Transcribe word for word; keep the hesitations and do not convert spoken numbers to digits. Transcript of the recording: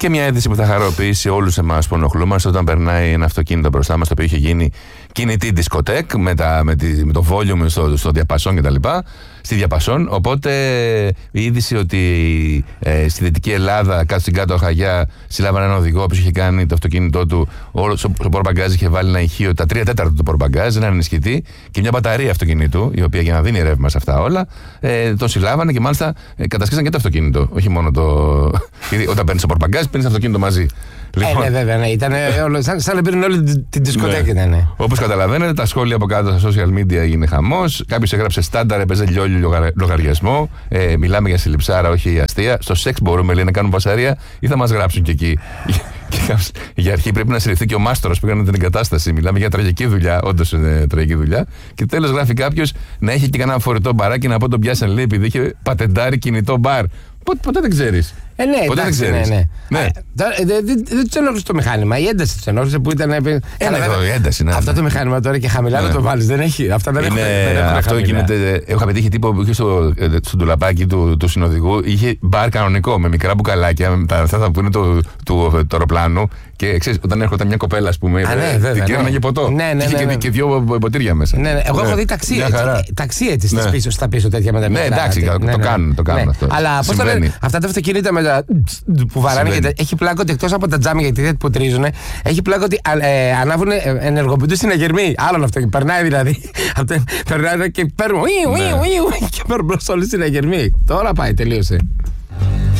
Και μια είδηση που θα χαροποιήσει όλους εμάς που ενοχλούμαστε όταν περνάει ένα αυτοκίνητο μπροστά μας, το οποίο είχε γίνει κινητή δισκοτέκ με, τα, με, τη, με το volume στο, στο διαπασόν κτλ. Στη διαπασόν. Οπότε η είδηση ότι ε, στη Δυτική Ελλάδα, κάτω στην κάτω Αχαγιά, συλλάβανε έναν οδηγό που είχε κάνει το αυτοκίνητό του, όλο, στο, στο πορμπαγκάζ είχε βάλει ένα ηχείο, τα τρία τέταρτα του πορμπαγκάζ, έναν ενισχυτή και μια μπαταρία αυτοκινήτου, η οποία για να δίνει ρεύμα σε αυτά όλα, ε, τον συλλάβανε και μάλιστα ε, κατασκήσαν και το αυτοκίνητο. Όχι μόνο το. Όταν παίρνει το πορμπαγκάζ, παίρνει το αυτοκίνητο μαζί. Λοιπόν, ε, ναι, βέβαια, ναι. Ήταν όλο, σαν, σαν να πήραν όλη την δισκοτέκη. Ναι. Ναι. Όπως καταλαβαίνετε, τα σχόλια από κάτω στα social media έγινε χαμός. Κάποιος έγραψε στάνταρ, έπαιζε λιόλιο λογαριασμό. Ε, μιλάμε για συλληψάρα, όχι για αστεία. Στο σεξ μπορούμε λέει, να κάνουμε βασαρία ή θα μας γράψουν και εκεί. Για αρχή πρέπει να συλληφθεί και ο μάστορας που έκανε την εγκατάσταση. Μιλάμε για τραγική δουλειά, όντως είναι τραγική δουλειά. Και τέλος γράφει κάποιος να έχει και κανένα φορητό μπαράκι να πω τον πιάσαν λέει επειδή είχε πατεντάρει κινητό μπαρ. Ποτέ, ποτέ δεν ξέρεις. Ε, ναι, ποτέ εντάξει, δεν ξέρεις. Ναι, ναι. Ναι. Δεν δε, δε του ενόχλησε το μηχάνημα. Η ένταση του ενόχλησε που ήταν. Ένα εδώ, η ένταση. Ναι. Αυτό το μηχάνημα τώρα και χαμηλά να ναι. το βάλει. Δεν έχει. Αυτά δεν είναι, έχουν. Αυτό γίνεται. Έχω πετύχει τύπο που είχε στο, στο ντουλαπάκι του, του συνοδηγού. Είχε μπαρ κανονικό με μικρά μπουκαλάκια. Με τα αυτά που είναι του, του, του αεροπλάνου. Και ξέρεις, όταν έρχονταν μια κοπέλα, α πούμε. Την κέρναγε ποτό. Ναι, ναι, ναι, ναι. Και δύο ποτήρια μέσα. Ναι, ναι. Εγώ έχω δει ταξί. Ταξί έτσι στα πίσω τέτοια με τα μικρά. Ναι, εντάξει, το κάνουν αυτό. Αλλά πώ το λένε αυτά τα αυτοκίνητα με τα. Που βαράνε και έχει πλάκο ότι εκτός από τα τζάμια γιατί που τρίζουν, έχει πλάκο ότι ε, ανάβουν, ε, ενεργοποιούνται συναγερμοί. Άλλον αυτό. Και περνάει δηλαδή. Περνάει και παίρνουν. Και παίρνουν μπροστά όλοι συναγερμοί. Τώρα πάει, τελείωσε.